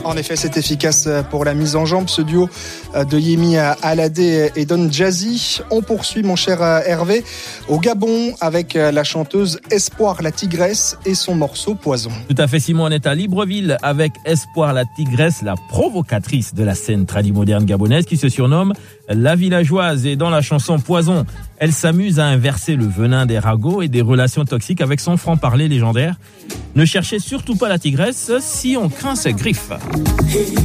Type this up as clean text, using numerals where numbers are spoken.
En effet, c'est efficace pour la mise en jambe. Ce duo de Yemi Alade et Don Jazzy. On poursuit, mon cher Hervé, au Gabon avec la chanteuse Espoir la Tigresse et son morceau Poison. Tout à fait, Simon, on est à Libreville avec Espoir la Tigresse, la provocatrice de la scène tradimoderne gabonaise qui se surnomme la villageoise. Et dans la chanson Poison, elle s'amuse à inverser le venin des ragots et des relations toxiques avec son franc-parler légendaire. Ne cherchez surtout pas la tigresse si on craint ses griffes.